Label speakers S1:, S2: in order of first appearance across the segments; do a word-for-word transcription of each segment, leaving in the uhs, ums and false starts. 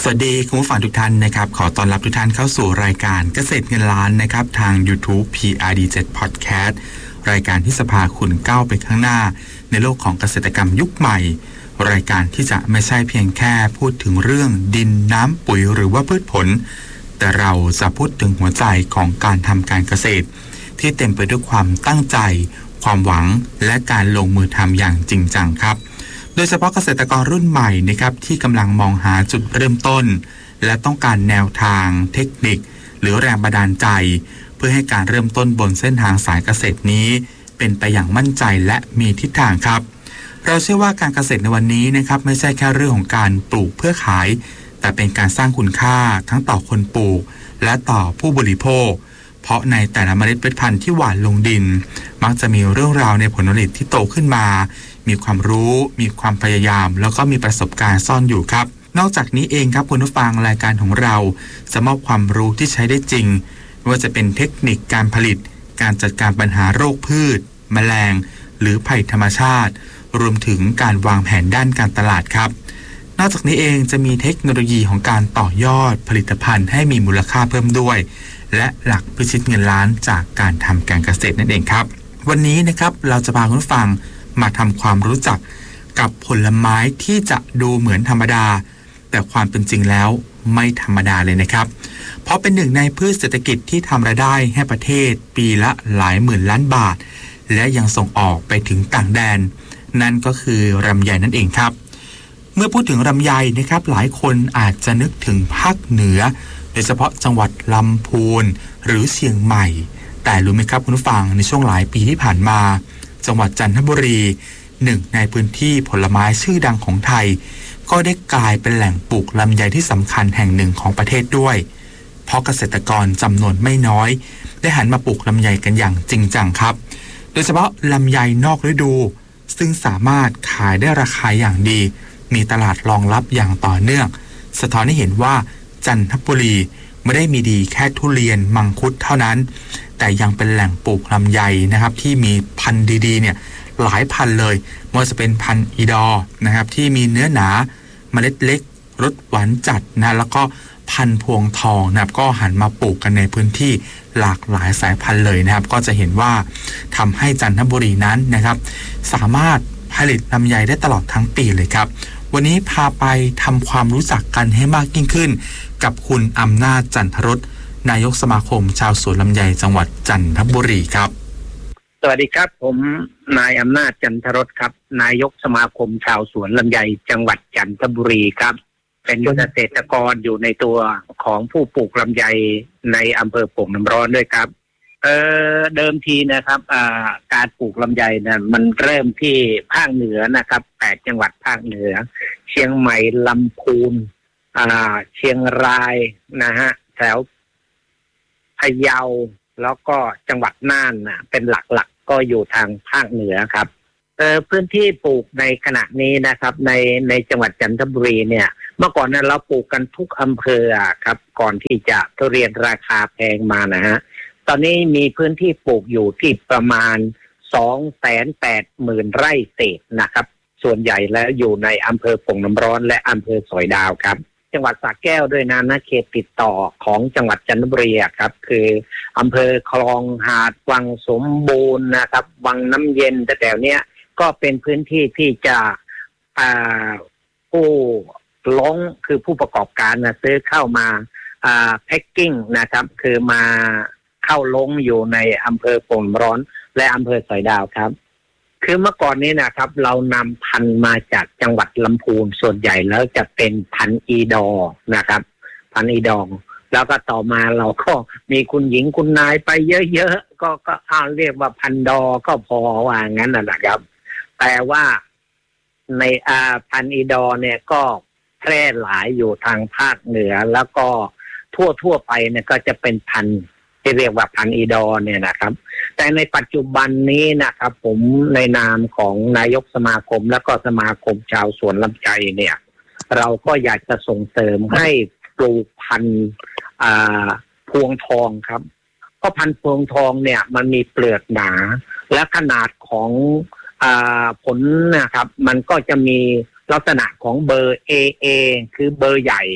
S1: สวัสดีคุณผู้ฟังทุกท่านนะครับขอต้อนรับทุกท่านเข้าสู่รายการเกษตรเงินล้านนะครับทาง YouTube พี อาร์ ดี เจ็ด Podcast รายการที่จะพาคุณก้าวไปข้างหน้าในโลกของเกษตรกรรมยุคใหม่รายการที่จะไม่ใช่เพียงแค่พูดถึงเรื่องดินน้ำปุ๋ยหรือว่าพืชผลแต่เราจะพูดถึงหัวใจของการทำการเกษตรที่เต็มไปด้วยความตั้งใจความหวังและการลงมือทำอย่างจริงจังครับโดยเฉพาะเกษตรกรรุ่นใหม่นะครับที่กำลังมองหาจุดเริ่มต้นและต้องการแนวทางเทคนิคหรือแรงบันดาลใจเพื่อให้การเริ่มต้นบนเส้นทางสายเกษตรนี้เป็นไปอย่างมั่นใจและมีทิศทางครับเราเชื่อว่าการเกษตรในวันนี้นะครับไม่ใช่แค่เรื่องของการปลูกเพื่อขายแต่เป็นการสร้างคุณค่าทั้งต่อคนปลูกและต่อผู้บริโภคเพราะในแต่ละเมล็ดพันธุ์ที่หว่านลงดินมักจะมีเรื่องราวในผลผลิตที่โตขึ้นมามีความรู้มีความพยายามแล้วก็มีประสบการณ์ซ่อนอยู่ครับนอกจากนี้เองครับคุณผู้ฟังรายการของเราจะมอบความรู้ที่ใช้ได้จริงไม่ว่าจะเป็นเทคนิคการผลิตการจัดการปัญหาโรคพืชแมลงหรือภัยธรรมชาติรวมถึงการวางแผนด้านการตลาดครับนอกจากนี้เองจะมีเทคโนโลยีของการต่อยอดผลิตภัณฑ์ให้มีมูลค่าเพิ่มด้วยและหลักพิชิตเงินล้านจากการทำการเกษตรนั่นเองครับวันนี้นะครับเราจะพาคุณผู้ฟังมาทำความรู้จักกับผลไม้ที่จะดูเหมือนธรรมดาแต่ความเป็นจริงแล้วไม่ธรรมดาเลยนะครับเพราะเป็นหนึ่งในพืชเศรษฐกิจที่ทำรายได้ให้ประเทศปีละหลายหมื่นล้านบาทและยังส่งออกไปถึงต่างแดนนั่นก็คือลำไยนั่นเองครับเมื่อพูดถึงลำไยนะครับหลายคนอาจจะนึกถึงภาคเหนือโดยเฉพาะจังหวัดลำพูนหรือเชียงใหม่แต่รู้ไหมครับคุณผู้ฟังในช่วงหลายปีที่ผ่านมาจังหวัดจันทบุรีหนึ่งในพื้นที่ผลไม้ชื่อดังของไทยก็ได้กลายเป็นแหล่งปลูกลำไยที่สำคัญแห่งหนึ่งของประเทศด้วยเพราะเกษตรกรจำนวนไม่น้อยได้หันมาปลูกลำไยกันอย่างจริงจังครับโดยเฉพาะลำไยนอกฤดูซึ่งสามารถขายได้ราคาอย่างดีมีตลาดรองรับอย่างต่อเนื่องสะท้อนให้เห็นว่าจันทบุรีไม่ได้มีดีแค่ทุเรียนมังคุดเท่านั้นแต่ยังเป็นแหล่งปลูกลำไยนะครับที่มีพันธุ์ดีๆเนี่ยหลายพันธุ์เลยไม่ว่าจะเป็นพันธุ์อีดอนะครับที่มีเนื้อหนาเมล็ดเล็กรสหวานจัดนะแล้วก็พันธุ์พวงทองนะครับก็หันมาปลูกกันในพื้นที่หลากหลายสายพันธุ์เลยนะครับก็จะเห็นว่าทำให้จันทบุรีนั้นนะครับสามารถผลิตลำไยได้ตลอดทั้งปีเลยครับวันนี้พาไปทำความรู้จักกันให้มากยิ่งขึ้นกับคุณอำนาจจันทรสนายกสมาคมชาวสวนลำไยจังหวัดจันทบุรีครับ
S2: สวัสดีครับผมนายอำนาจจันทรสครับนายกสมาคมชาวสวนลำไยจังหวัดจันทบุรีครับเป็นเกษตรกรอยู่ในตัวของผู้ปลูกลำไยในอำเภอโป่งน้ำร้อนด้วยครับเออเดิมทีนะครับอ่าการปลูกลำไยนะมันเริ่มที่ภาคเหนือนะครับแปดจังหวัดภาคเหนือเชียงใหม่ลำพูนอ่าเชียงรายนะฮะแถวพะเยาแล้วก็จังหวัดน่านนะเป็นหลักๆก็อยู่ทางภาคเหนือครับเออพื้นที่ปลูกในขณะนี้นะครับในในจังหวัดจันทบุรีเนี่ยเมื่อก่อนนั้นเราปลูกกันทุกอำเภอครับก่อนที่จะทุเรียนราคาแพงมานะฮะตอนนี้มีพื้นที่ปลูกอยู่ที่ประมาณ สองแสนแปดหมื่น ไร่เศษนะครับส่วนใหญ่แล้วอยู่ในอำเภอโป่งน้ำร้อนและอำเภอสอยดาวครับจังหวัดสระแก้วด้วยนะนะเขตติดต่อของจังหวัดจันทบุรีครับคืออำเภอคลองหาดวังสมบูรณ์นะครับวังน้ำเย็นแต่แถวเนี้ยก็เป็นพื้นที่ที่จะอ่าผู้ล้งคือผู้ประกอบการนะซื้อเข้ามาอ่าแพ็คกิ้งนะครับคือมาเข้าลงอยู่ในอำเภอโป่งน้ำร้อนและอำเภอสอยดาวครับคือเมื่อก่อนนี้นะครับเรานำพันธุ์มาจากจังหวัดลำพูนส่วนใหญ่แล้วจะเป็นพันธุ์อีดอนะครับพันธุ์อีดองแล้วก็ต่อมาเราก็มีคุณหญิงคุณนายไปเยอะๆก็ก็อ้าวเรียกว่าพันธุ์ดอก็พอว่างั้นนะครับแต่ว่าในอาพันธุ์อีดอเนี่ยก็แพร่หลายอยู่ทางภาคเหนือแล้วก็ทั่วๆไปเนี่ยก็จะเป็นพันธุ์ที่เรียกว่าพันธุ์อีดอเนี่ยนะครับแต่ในปัจจุบันนี้นะครับผมในนามของนายกสมาคมแล้วก็สมาคมชาวสวนลำไยเนี่ยเราก็อยากจะส่งเสริมให้ปลูกพันธุ์พวงทองครับเพราะพันธุ์พวงทองเนี่ยมันมีเปลือกหนาและขนาดของผลนะครับมันก็จะมีลักษณะของเบอร์ เอ เอ คือเบอร์ใหญ่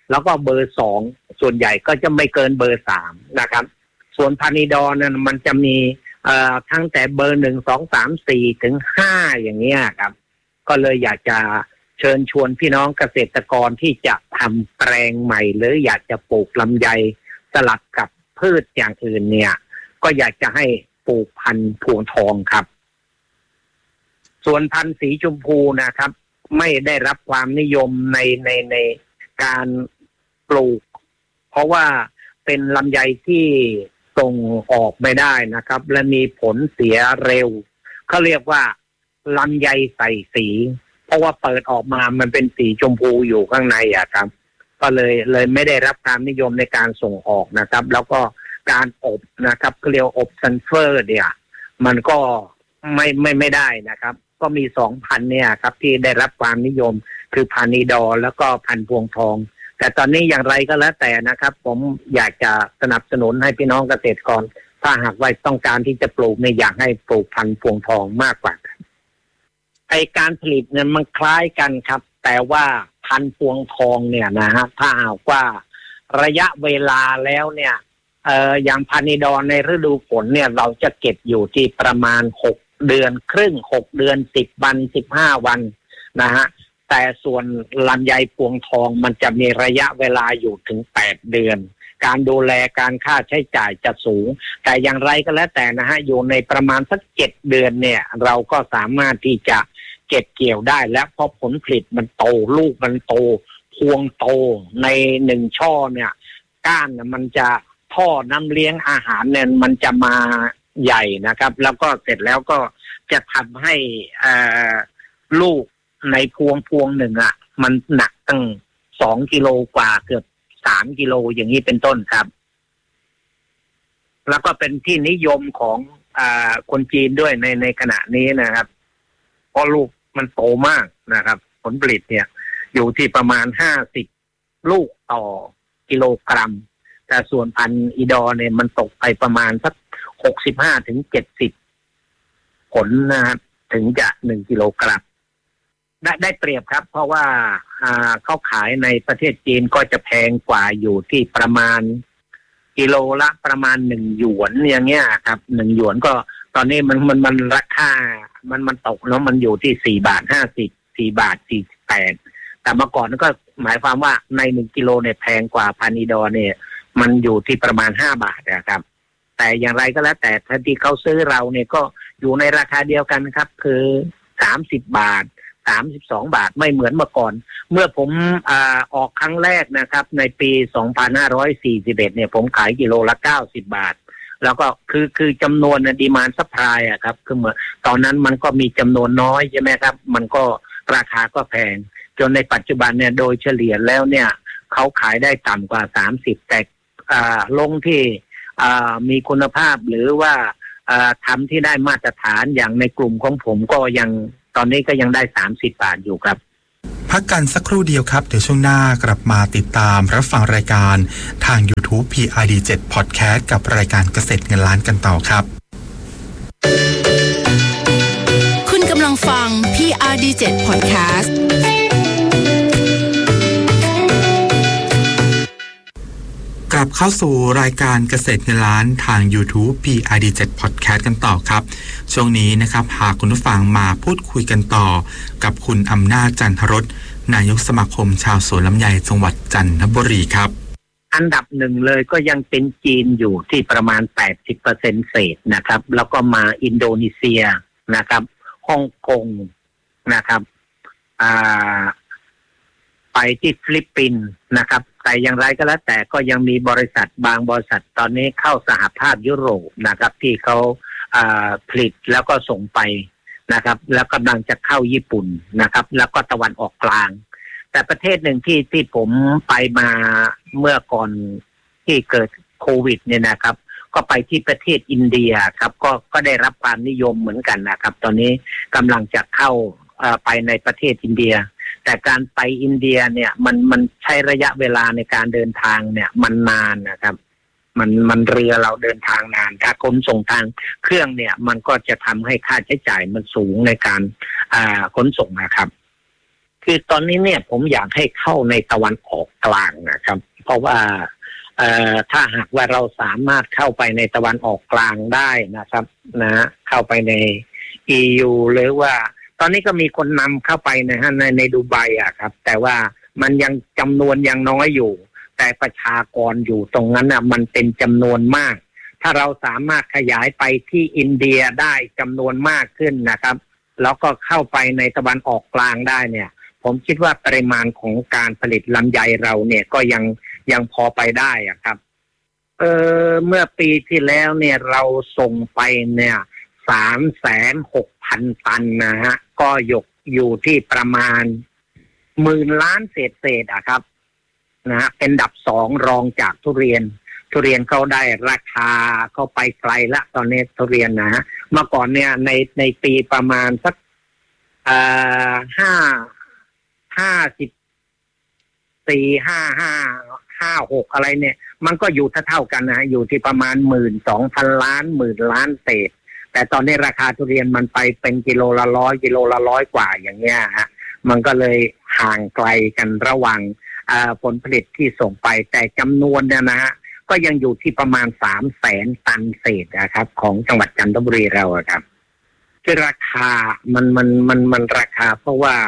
S2: แล้วก็เบอร์สองส่วนใหญ่ก็จะไม่เกินเบอร์สามนะครับส่วนพานิดอร์นั้นมันจะมีเอ่อทั้งแต่เบอร์หนึ่งสองสามสี่ถึงห้าอย่างเงี้ยครับก็เลยอยากจะเชิญชวนพี่น้องเกษตรกรที่จะทำแปลงใหม่หรืออยากจะปลูกลำไยสลับกับพืชอย่างอื่นเนี่ยก็อยากจะให้ปลูกพันธุ์พวงทองครับส่วนพันธุ์สีชมพูนะครับไม่ได้รับความนิยมในในในการปลูกเพราะว่าเป็นลำไยที่ส่งออกไม่ได้นะครับและมีผลเสียเร็วเขาเรียกว่าลำไยใส่สีเพราะว่าเปิดออกมามันเป็นสีชมพูอยู่ข้างในอะครับก็เลยเลยไม่ได้รับความนิยมในการส่งออกนะครับแล้วก็การอบนะครับเรียกอบซัลเฟอร์เนี่ยมันก็ไม่ไม่ไม่ได้นะครับก็มีสองพันเนี่ยครับที่ได้รับความนิยมคือพานิดอร์แล้วก็พันพวงทองแต่ตอนนี้อย่างไรก็แล้วแต่นะครับผมอยากจะสนับสนุนให้พี่น้องเกษตรกรถ้าหากว่าต้องการที่จะปลูกเนี่ยอยากให้ปลูกพันพวงทองมากกว่าไอการผลิตเนี่ยมันคล้ายกันครับแต่ว่าพันพวงทองเนี่ยนะฮะถ้าหากว่าระยะเวลาแล้วเนี่ยเอ่ออย่างพานิดอร์ในฤดูฝนเนี่ยเราจะเก็บอยู่ที่ประมาณหกเดือนครึ่งหกเดือนสิบวันสิบห้าวันนะฮะแต่ส่วนลำไยพวงทองมันจะมีระยะเวลาอยู่ถึงแปดเดือนการดูแลการค่าใช้จ่ายจะสูงแต่อย่างไรก็แล้วแต่นะฮะอยู่ในประมาณสักเจ็ดเดือนเนี่ยเราก็สามารถที่จะเก็บเกี่ยวได้แล้วเพราะผลผลิตมันโตลูกมันโตพวงโตในหนึ่งช่อเนี่ยก้านมันจะท่อน้ำเลี้ยงอาหารเนี่ยมันจะมาใหญ่นะครับแล้วก็เสร็จแล้วก็จะทำให้อ่าลูกในพวงพวงหนึ่งอ่ะมันหนักตั้งสองกิโลกว่าเกือบสามกิโลอย่างนี้เป็นต้นครับแล้วก็เป็นที่นิยมของอ่าคนจีนด้วยในในขณะนี้นะครับเพราะลูกมันโตมากนะครับผลผลิตเนี่ยอยู่ที่ประมาณห้าสิบลูกต่อกิโลกรัมแต่ส่วนพันธุ์อีดอร์เนี่ยมันตกไปประมาณสักหกสิบห้าถึงเจ็ดสิบผลนะครับถึงจะหนึ่งกิโลกรัมได้ได้เปรียบครับเพราะว่าอ่าเขาขายในประเทศจีนก็จะแพงกว่าอยู่ที่ประมาณกิโลละประมาณหนึ่งหยวนอย่างเงี้ยครับหนึ่งหยวนก็ตอนนี้มันมันมันราคามันมันตกแล้วมันอยู่ที่สี่บาทห้าสิบสี่บาทสี่สิบแปดแต่เมื่อก่อนก็หมายความว่าในหนึ่งกิโลเนี่ยแพงกว่าพานิดอร์เนี่ยมันอยู่ที่ประมาณห้าบาทนะครับแต่อย่างไรก็แล้วแต่ถ้าที่เขาซื้อเราเนี่ยก็อยู่ในราคาเดียวกันครับคือสามสิบบาทสามสิบสองบาทไม่เหมือนเมื่อก่อนเมื่อผมอ่าออกครั้งแรกนะครับในปีสองพันห้าร้อยสี่สิบเอ็ดเนี่ยผมขายกิโลละเก้าสิบบาทแล้วก็คือคือจำนวนดีมานด์ซัพพลายอะครับคือเมื่อตอนนั้นมันก็มีจำนวนน้อยใช่ไหมครับมันก็ราคาก็แพงจนในปัจจุบันเนี่ยโดยเฉลี่ยแล้วเนี่ยเขาขายได้ต่ำกว่าสามสิบแต่อ่าลงที่อ่ามีคุณภาพหรือว่าอ่าทำที่ได้มาตรฐานอย่างในกลุ่มของผมก็ยังตอนนี้ก็ยังได้สามสิบบาทอยู่ครับ
S1: พักกันสักครู่เดียวครับเดี๋ยวช่วงหน้ากลับมาติดตามรับฟังรายการทาง YouTube พี อาร์ ดี เจ็ด Podcast กับรายการเกษตรเงินล้านกันต่อครับ
S3: คุณกำลังฟัง พี อาร์ ดี เจ็ด Podcast
S1: กลับเข้าสู่รายการเกษตรเงินล้านทาง YouTube พี อาร์ ดี เจ็ด Podcast กันต่อครับช่วงนี้นะครับหากคุณผู้ฟังมาพูดคุยกันต่อกับคุณอำนาจจันทรสนายกสมาคมชาวสวนลำไยจังหวัดจันทบุรีครับ
S2: อันดับหนึ่งเลยก็ยังเป็นจีนอยู่ที่ประมาณ แปดสิบเปอร์เซ็นต์ เศษนะครับแล้วก็มาอินโดนีเซียนะครับฮ่องกงนะครับอ่าไปที่ฟิลิปปินส์นะครับแต่อย่างไรก็แล้วแต่ก็ยังมีบริษัทบางบริษัทตอนนี้เข้าสหภาพยุโรปนะครับที่เขาผลิตแล้วก็ส่งไปนะครับแล้วกำลังจะเข้าญี่ปุ่นนะครับแล้วก็ตะวันออกกลางแต่ประเทศหนึ่งที่ที่ผมไปมาเมื่อก่อนที่เกิดโควิดเนี่ยนะครับก็ไปที่ประเทศอินเดียครับก็ก็ได้รับความนิยมเหมือนกันนะครับตอนนี้กำลังจะเข้าไปในประเทศอินเดียแต่การไปอินเดียเนี่ยมันมันใช้ระยะเวลาในการเดินทางเนี่ยมันนานนะครับมันมันเรือเราเดินทางนานถ้าขนส่งทางเครื่องเนี่ยมันก็จะทำให้ค่าใช้จ่ายมันสูงในการอ่าขนส่งนะครับทคือตอนนี้เนี่ยผมอยากให้เข้าในตะวันออกกลางนะครับเพราะว่าเอ่อถ้าหากว่าเราสามารถเข้าไปในตะวันออกกลางได้นะครับนะเข้าไปใน อี ยู หรือว่าตอนนี้ก็มีคนนำเข้าไปนะฮะในในดูไบอะครับแต่ว่ามันยังจำนวนยังน้อยอยู่แต่ประชากรอยู่ตรงนั้นน่ะมันเป็นจำนวนมากถ้าเราสามารถขยายไปที่อินเดียได้จำนวนมากขึ้นนะครับแล้วก็เข้าไปในตะวันออกกลางได้เนี่ยผมคิดว่าปริมาณของการผลิตลำไยเราเนี่ยก็ยังยังพอไปได้อะครับเออเมื่อปีที่แล้วเนี่ยเราส่งไปเนี่ยสามแสนหกพันตันนะฮะก็ยกอยู่ที่ประมาณหมื่นล้านเศษเศษอะครับนะฮะเป็นอันดับสองรองจากทุเรียนทุเรียนเขาได้ราคาเขาไปไกลละตอนนี้ทุเรียนนะฮะเมื่อก่อนเนี่ยในในปีประมาณสักเอ่อห้าห้าสิบสี่ห้าห้าห้าหกอะไรเนี่ยมันก็อยู่เท่าๆกันนะฮะอยู่ที่ประมาณหมื่นสองพันล้านหมื่นล้านเศษแต่ตอนนี้ราคาทุเรียนมันไปเป็นกิโลละร้อยกิโลละร้อยกว่าอย่างเงี้ยฮะมันก็เลยห่างไกลกันระหว่างผลผลิตที่ส่งไปแต่จำนวนเนี่ยนะฮะก็ยังอยู่ที่ประมาณสามแสนตันเศษนะครับของจังหวัดจันทบุรีเราครับคือราคามันมันมันมันราคาเพราะว่า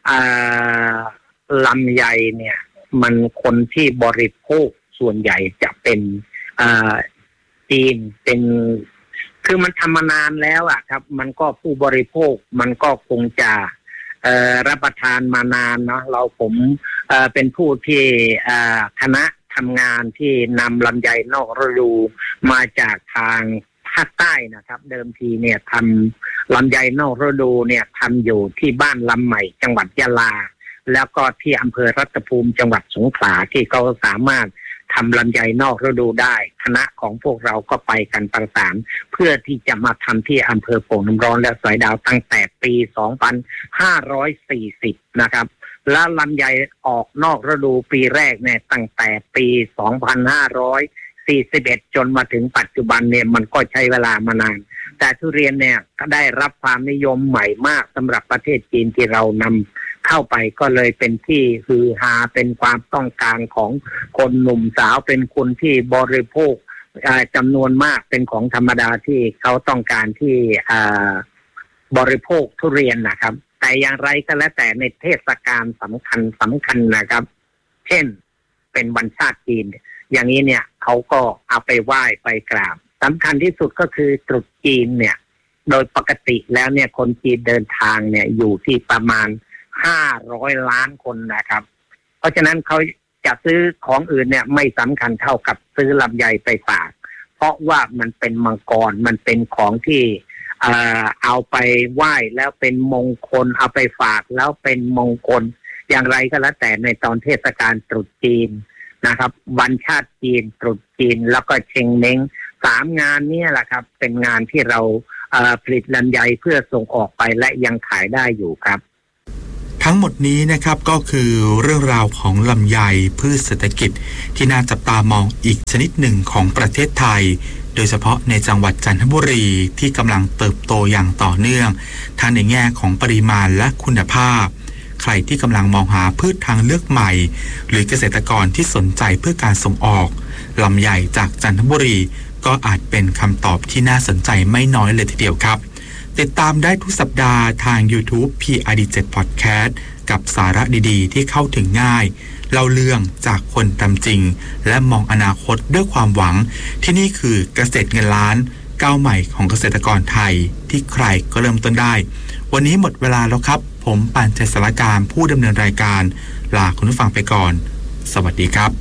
S2: ลำไยเนี่ยมันคนที่บริโภคส่วนใหญ่จะเป็นจีนเป็นคือมันทำมานานแล้วอะครับมันก็ผู้บริโภคมันก็คงจะเอ่อรับประทานมานานเนาะเราผมเอ่อเป็นผู้ที่เอ่อคณะทำงานที่นำลำไยนอกฤดูมาจากทางภาคใต้นะครับเดิมทีเนี่ยทำลำไยนอกฤดูเนี่ยทำอยู่ที่บ้านลำใหม่จังหวัดยะลาแล้วก็ที่อำเภอรัตภูมิจังหวัดสงขลาที่เขาสามารถทำลำไยนอกฤดูได้คณะของพวกเราก็ไปกันประสานเพื่อที่จะมาทำที่อำเภอโป่งน้ำร้อนและสอยดาวตั้งแต่ปีสองพันห้าร้อยสี่สิบนะครับและลำไยออกนอกฤดูปีแรกเนี่ยตั้งแต่ปีสองพันห้าร้อยสี่สิบเอ็ดจนมาถึงปัจจุบันเนี่ยมันก็ใช้เวลามานานแต่ทุเรียนเนี่ยก็ได้รับความนิยมใหม่มากสำหรับประเทศจีนที่เรานำเข้าไปก็เลยเป็นที่ฮือฮาเป็นความต้องการของคนหนุ่มสาวเป็นคนที่บริโภคจำนวนมากเป็นของธรรมดาที่เขาต้องการที่บริโภคทุเรียนนะครับแต่อย่างไรก็แล้วแต่ในเทศกาลสำคัญสำคัญนะครับเช่นเป็นวันชาติจีนอย่างนี้เนี่ยเขาก็เอาไปไหว้ไปกราบสำคัญที่สุดก็คือตรุษจีนเนี่ยโดยปกติแล้วเนี่ยคนจีนเดินทางเนี่ยอยู่ที่ประมาณห้าร้อยล้านคนนะครับเพราะฉะนั้นเขาจะซื้อของอื่นเนี่ยไม่สำคัญเท่ากับซื้อลำไยไปฝากเพราะว่ามันเป็นมังกรมันเป็นของที่เอ่อเอาไปไหว้แล้วเป็นมงคลเอาไปฝากแล้วเป็นมงคลอย่างไรก็แล้วแต่ในตอนเทศกาลตรุษจีนนะครับวันชาติจีนตรุษจีนแล้วก็เชงเม้งสามงานนี้แหละครับเป็นงานที่เราผลิตลำไยเพื่อส่งออกไปและยังขายได้อยู่ครับ
S1: ทั้งหมดนี้นะครับก็คือเรื่องราวของลำไยพืชเศรษฐกิจที่น่าจับตามองอีกชนิดหนึ่งของประเทศไทยโดยเฉพาะในจังหวัดจันทบุรีที่กำลังเติบโตอย่างต่อเนื่องทั้งในแง่ของปริมาณและคุณภาพใครที่กำลังมองหาพืชทางเลือกใหม่หรือเกษตรกรที่สนใจเพื่อการส่งออกลำไยจากจันทบุรีก็อาจเป็นคำตอบที่น่าสนใจไม่น้อยเลยทีเดียวครับติดตามได้ทุกสัปดาห์ทาง YouTube พี อาร์ ดี เจ็ด Podcast กับสาระดีๆที่เข้าถึงง่ายเล่าเรื่องจากคนทำจริงและมองอนาคตด้วยความหวังที่นี่คือเกษตรเงินล้านก้าวใหม่ของเกษตรกรไทยที่ใครก็เริ่มต้นได้วันนี้หมดเวลาแล้วครับผมปานชัยสารการผู้ดำเนินรายการลาคุณผู้ฟังไปก่อนสวัสดีครับ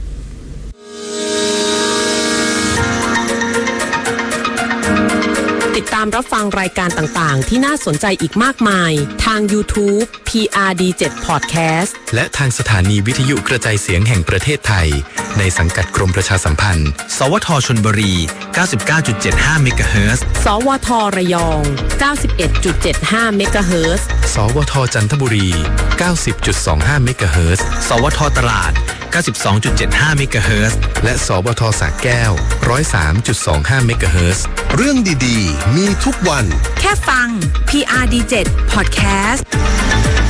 S3: ติดตามรับฟังรายการต่างๆที่น่าสนใจอีกมากมายทาง YouTube พี อาร์ ดี เจ็ด Podcast
S4: และทางสถานีวิทยุกระจายเสียงแห่งประเทศไทยในสังกัดกรมประชาสัมพันธ์สวทชลบุรี เก้าสิบเก้าจุดเจ็ดห้า เมกะเฮิรตซ์
S3: สวทระยอง เก้าสิบเอ็ดจุดเจ็ดห้า เมกะเฮิรตซ์
S4: สวทจันทบุรี เก้าสิบจุดสองห้า เมกะเฮิรตซ์สวทตราด เก้าสิบสองจุดเจ็ดห้า เมกะเฮิรตซ์และสวทสระแก้ว หนึ่งร้อยสามจุดสองห้า เมกะเฮิรตซ์
S5: เรื่องดีๆมีทุกวัน
S3: แค่ฟัง พี อาร์ ดี เจ็ด Podcast